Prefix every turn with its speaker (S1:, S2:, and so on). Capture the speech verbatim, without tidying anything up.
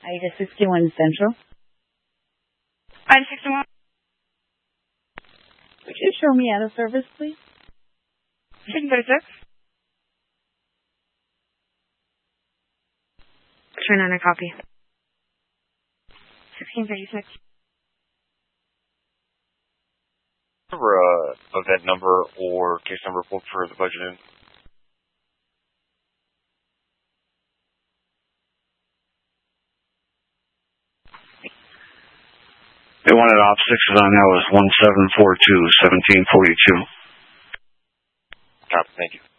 S1: Ida sixty-one Central.
S2: Ida sixty-one.
S1: Could you show me out of service, please?
S2: sixteen thirty-six. Turn on a copy. sixteen thirty-six.
S3: Remember uh, event number or case number pulled for the budget in?
S4: They wanted op sixes on that was one seven four two, seventeen forty-two.
S3: Copy, thank you.